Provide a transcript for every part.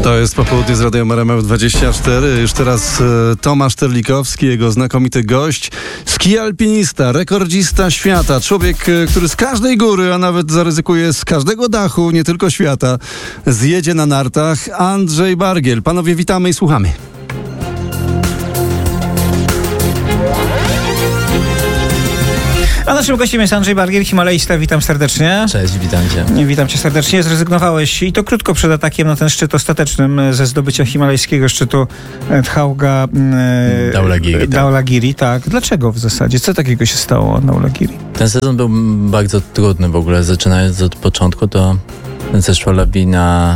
To jest Popołudnie z Radiem RMF24. Już teraz Tomasz Terlikowski, jego znakomity gość. Ski alpinista, rekordzista świata. Człowiek, który z każdej góry, a nawet zaryzykuje z każdego dachu, nie tylko świata, zjedzie na nartach. Andrzej Bargiel. Panowie, witamy i słuchamy. A naszym gościem jest Andrzej Bargiel, himalaista. Witam serdecznie. Cześć, witam cię. Witam cię serdecznie. Zrezygnowałeś, i to krótko przed atakiem na ten szczyt ostatecznym, ze zdobycia himalajskiego szczytu Thauga Dhaulagiri. Tak. Dlaczego w zasadzie? Co takiego się stało od Dhaulagiri? Ten sezon był bardzo trudny w ogóle. Zaczynając od początku, to zeszła lawina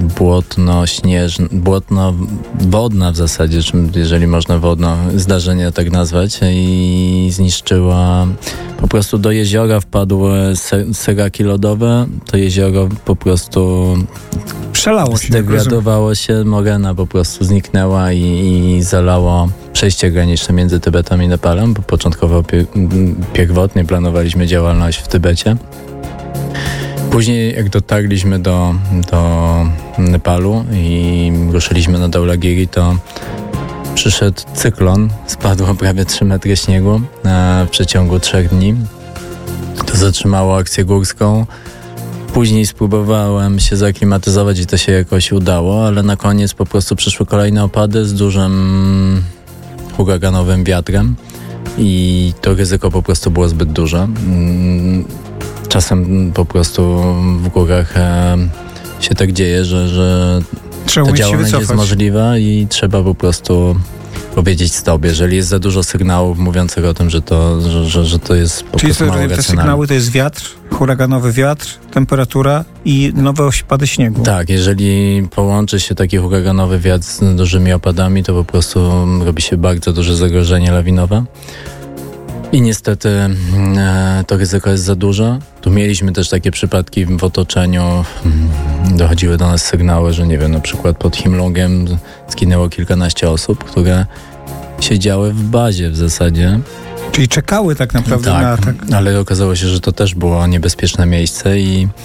błotno-wodna w zasadzie, jeżeli można wodno zdarzenie tak nazwać, i zniszczyła, po prostu do jeziora wpadły seraki lodowe. To jezioro po prostu przelało się. Zdegradowało się, morena po prostu zniknęła i zalało przejście graniczne między Tybetem i Nepalem, bo początkowo pierwotnie planowaliśmy działalność w Tybecie. Później, jak dotarliśmy do Nepalu i ruszyliśmy na Dhaulagiri, to przyszedł cyklon, spadło prawie 3 metry śniegu w przeciągu 3 dni. To zatrzymało akcję górską. Później spróbowałem się zaklimatyzować i to się jakoś udało, ale na koniec po prostu przyszły kolejne opady z dużym huraganowym wiatrem i to ryzyko po prostu było zbyt duże. Czasem po prostu w górach się tak dzieje, że ta działalność jest możliwa i trzeba po prostu powiedzieć stop, jeżeli jest za dużo sygnałów mówiących o tym, że to jest po prostu mało racjonalne. Te sygnały to jest wiatr, huraganowy wiatr, temperatura i nowe opady śniegu. Tak, jeżeli połączy się taki huraganowy wiatr z dużymi opadami, to po prostu robi się bardzo duże zagrożenie lawinowe. I niestety to ryzyko jest za duże. Tu mieliśmy też takie przypadki w otoczeniu. Dochodziły do nas sygnały, że nie wiem, na przykład pod Himlungiem zginęło kilkanaście osób, które siedziały w bazie w zasadzie. Czyli czekały tak naprawdę na atak. Ale okazało się, że to też było niebezpieczne miejsce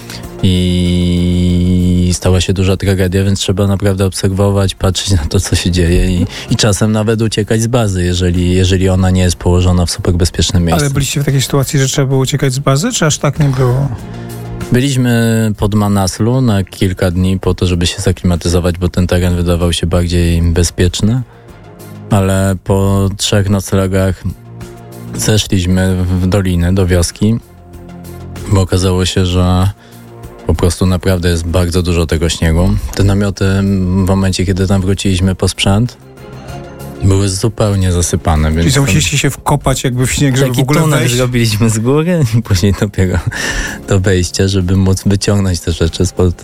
i stała się duża tragedia, więc trzeba naprawdę obserwować, patrzeć na to, co się dzieje i czasem nawet uciekać z bazy, jeżeli ona nie jest położona w super bezpiecznym miejscu. Ale byliście w takiej sytuacji, że trzeba było uciekać z bazy, czy aż tak nie było? Byliśmy pod Manaslu na kilka dni po to, żeby się zaklimatyzować, bo ten teren wydawał się bardziej bezpieczny, ale po 3 noclegach zeszliśmy w dolinę do wioski, bo okazało się, że po prostu naprawdę jest bardzo dużo tego śniegu. Te namioty w momencie, kiedy tam wróciliśmy po sprzęt, były zupełnie zasypane. Czyli co, musieliście się wkopać jakby w śnieg, żeby w ogóle wejść? Taki zrobiliśmy z góry i później dopiero do wejścia, żeby móc wyciągnąć te rzeczy spod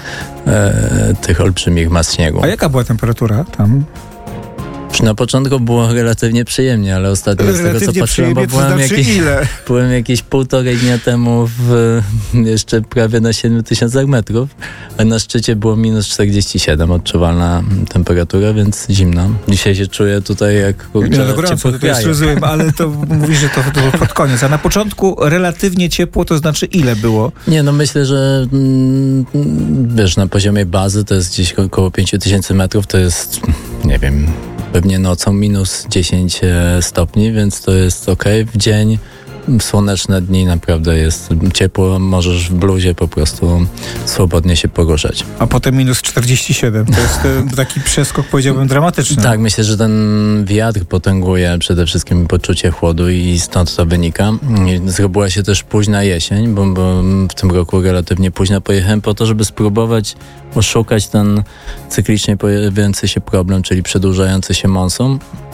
tych olbrzymich mas śniegu. A jaka była temperatura tam? Na początku było relatywnie przyjemnie, ale ostatnio z tego, co patrzyłem, bo byłem jakieś 1,5 dnia temu jeszcze prawie na 7000 metrów, a na szczycie było minus 47 odczuwalna temperatura, więc zimno. Dzisiaj się czuję tutaj jak gorąco, to jest rozumiem, ale to mówisz, że to było pod koniec. A na początku relatywnie ciepło, to znaczy ile było? Nie, no myślę, że wiesz, na poziomie bazy to jest gdzieś około 5000 metrów, to jest, nie wiem, pewnie nocą minus 10 stopni, więc to jest okej. W dzień, w słoneczne dni naprawdę jest ciepło, możesz w bluzie po prostu swobodnie się poruszać. A potem minus 47, to jest taki przeskok, powiedziałbym, dramatyczny. Tak, myślę, że ten wiatr potęguje przede wszystkim poczucie chłodu i stąd to wynika. Zrobiła się też późna jesień, bo w tym roku relatywnie późno pojechałem po to, żeby spróbować oszukać ten cyklicznie pojawiający się problem, czyli przedłużający się monsun.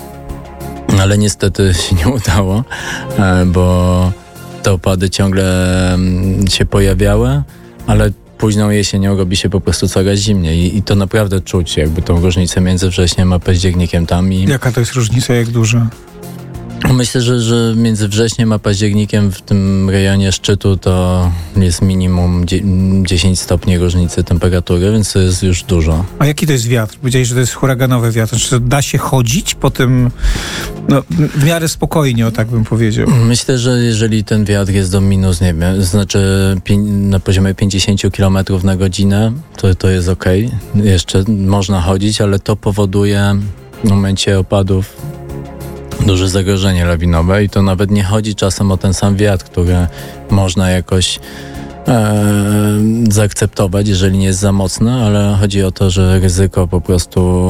Ale niestety się nie udało, bo te opady ciągle się pojawiały, ale późną jesienią robi się po prostu coraz zimniej i to naprawdę czuć jakby tą różnicę między wrześniem a październikiem tam. Jaka to jest różnica, jak duża? Myślę, że między wrześniem a październikiem w tym rejonie szczytu to jest minimum 10 stopni różnicy temperatury, więc to jest już dużo. A jaki to jest wiatr? Powiedziałeś, że to jest huraganowy wiatr. Czy da się chodzić po tym w miarę spokojnie, o tak bym powiedział? Myślę, że jeżeli ten wiatr jest do minus, nie wiem, znaczy na poziomie 50 km na godzinę, to jest okej. Jeszcze można chodzić, ale to powoduje w momencie opadów duże zagrożenie lawinowe i to nawet nie chodzi czasem o ten sam wiatr, który można jakoś zaakceptować, jeżeli nie jest za mocny, ale chodzi o to, że ryzyko po prostu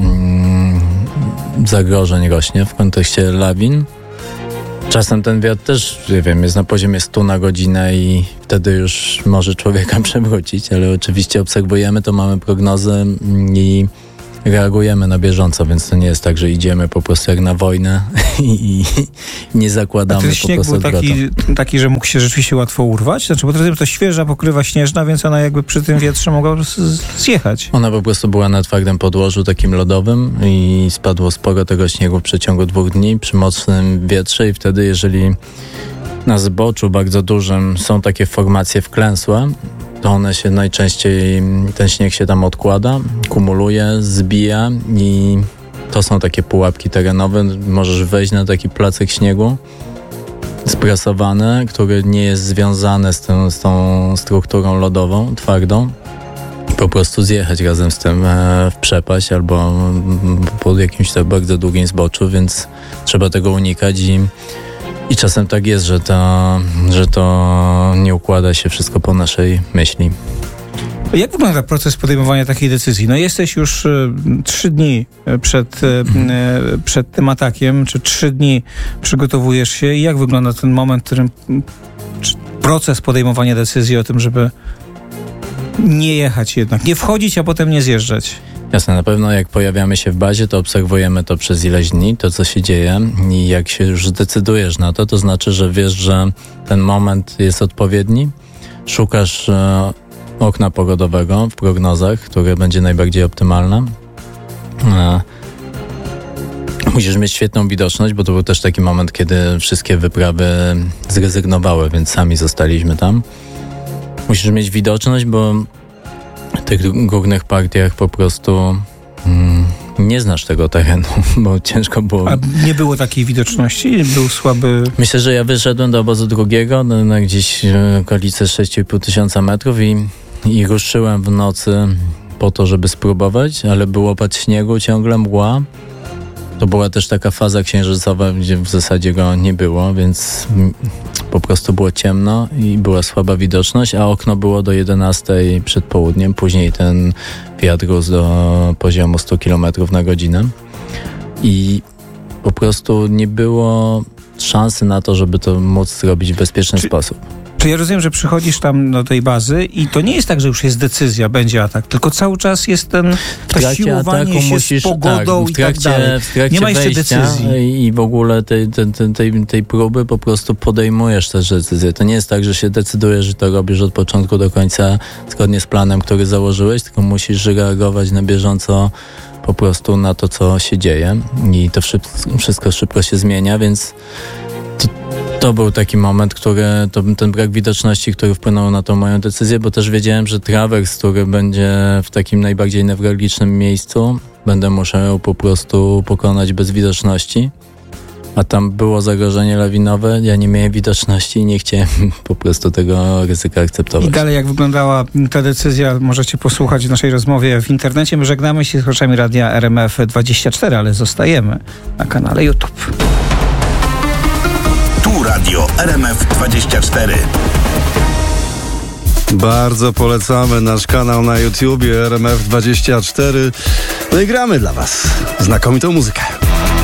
zagrożeń rośnie w kontekście lawin. Czasem ten wiatr też, nie wiem, jest na poziomie 100 na godzinę i wtedy już może człowieka przewrócić, ale oczywiście obserwujemy to, mamy prognozy i reagujemy na bieżąco, więc to nie jest tak, że idziemy po prostu jak na wojnę i nie zakładamy po prostu śnieg był taki, że mógł się rzeczywiście łatwo urwać? Znaczy, bo to świeża pokrywa śnieżna, więc ona jakby przy tym wietrze mogła zjechać. Ona po prostu była na twardym podłożu takim lodowym i spadło sporo tego śniegu w przeciągu 2 dni przy mocnym wietrze i wtedy, jeżeli na zboczu bardzo dużym są takie formacje wklęsłe, to one się najczęściej, ten śnieg się tam odkłada, kumuluje, zbija i to są takie pułapki terenowe. Możesz wejść na taki placek śniegu sprasowany, który nie jest związany z tą strukturą lodową, twardą. Po prostu zjechać razem z tym w przepaść albo pod jakimś tak bardzo długim zboczu, więc trzeba tego unikać i czasem tak jest, że to nie układa się wszystko po naszej myśli. Jak wygląda proces podejmowania takiej decyzji? Jesteś już 3 dni przed tym atakiem, czy 3 dni przygotowujesz się i jak wygląda ten moment, w którym proces podejmowania decyzji o tym, żeby nie jechać jednak, nie wchodzić, a potem nie zjeżdżać? Jasne, na pewno jak pojawiamy się w bazie, to obserwujemy to przez ileś dni, to co się dzieje i jak się już zdecydujesz na to znaczy, że wiesz, że ten moment jest odpowiedni. Szukasz okna pogodowego w prognozach, które będzie najbardziej optymalne. Musisz mieć świetną widoczność, bo to był też taki moment, kiedy wszystkie wyprawy zrezygnowały, więc sami zostaliśmy tam. Musisz mieć widoczność, bo w tych górnych partiach po prostu nie znasz tego terenu, bo ciężko było. A nie było takiej widoczności? Był słaby... Myślę, że ja wyszedłem do obozu drugiego na gdzieś okolice 6,5 tysiąca metrów i ruszyłem w nocy po to, żeby spróbować, ale był opad śniegu, ciągle mgła. To była też taka faza księżycowa, gdzie w zasadzie go nie było, więc po prostu było ciemno i była słaba widoczność, a okno było do 11 przed południem. Później ten wiatr rósł do poziomu 100 km na godzinę i po prostu nie było szansy na to, żeby to móc zrobić w bezpieczny sposób. Czy ja rozumiem, że przychodzisz tam do tej bazy i to nie jest tak, że już jest decyzja, będzie atak, tylko cały czas jest to siłowanie się z pogodą i tak dalej. Nie ma jeszcze decyzji. I w ogóle tej próby po prostu podejmujesz też decyzję. To nie jest tak, że się decydujesz, że to robisz od początku do końca zgodnie z planem, który założyłeś, tylko musisz reagować na bieżąco po prostu na to, co się dzieje i to wszystko szybko się zmienia, więc to był taki moment, ten brak widoczności, który wpłynął na tą moją decyzję, bo też wiedziałem, że trawers, który będzie w takim najbardziej newralgicznym miejscu, będę musiał po prostu pokonać bez widoczności, a tam było zagrożenie lawinowe, ja nie miałem widoczności i nie chciałem po prostu tego ryzyka akceptować. I dalej jak wyglądała ta decyzja, możecie posłuchać w naszej rozmowie w internecie. My żegnamy się z słuchaczami radia RMF24, ale zostajemy na kanale YouTube. Tu radio RMF24. Bardzo polecamy nasz kanał na YouTubie RMF24. No i gramy dla was znakomitą muzykę.